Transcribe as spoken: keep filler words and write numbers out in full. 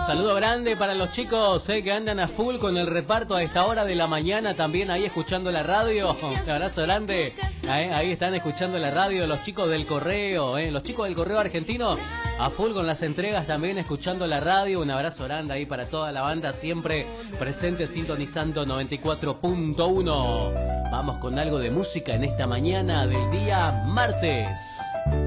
Saludo grande para los chicos eh, que andan a full con el reparto a esta hora de la mañana, también ahí escuchando la radio. Un abrazo grande. Eh, ahí están escuchando la radio los chicos del correo, eh, los chicos del correo argentino a full con las entregas, también escuchando la radio. Un abrazo grande ahí para toda la banda, siempre presente sintonizando noventa y cuatro punto uno. Vamos con algo de música en esta mañana del día martes.